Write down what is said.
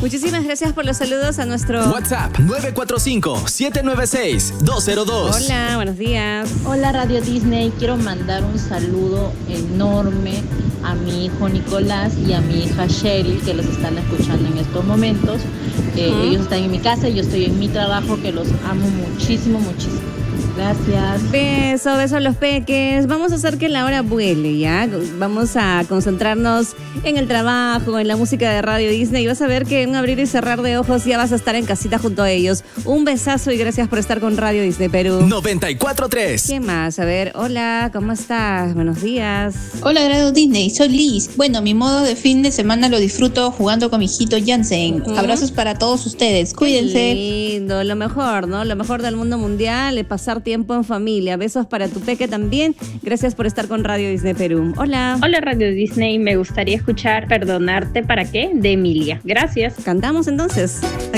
Muchísimas gracias por los saludos a nuestro WhatsApp 945-796-202. Hola, buenos días. Hola Radio Disney, quiero mandar un saludo enorme a mi hijo Nicolás y a mi hija Cheryl, que los están escuchando en estos momentos. Ellos están en mi casa y yo estoy en mi trabajo, que los amo muchísimo, muchísimo. Gracias. Beso a los peques. Vamos a hacer que la hora vuele, ¿ya? Vamos a concentrarnos en el trabajo, en la música de Radio Disney, y vas a ver que en un abrir y cerrar de ojos ya vas a estar en casita junto a ellos. Un besazo y gracias por estar con Radio Disney Perú. 94.3. ¿Qué más? A ver, hola, ¿cómo estás? Buenos días. Hola Radio Disney, soy Liz. Bueno, mi modo de fin de semana lo disfruto jugando con mi hijito Jansen. Abrazos para todos ustedes, cuídense. Qué lindo, lo mejor, ¿no? Lo mejor del mundo mundial es pasar tiempo en familia. Besos para tu peque también. Gracias por estar con Radio Disney Perú. Hola. Hola Radio Disney, me gustaría escuchar Perdonarte para qué de Emilia. Gracias. Cantamos entonces.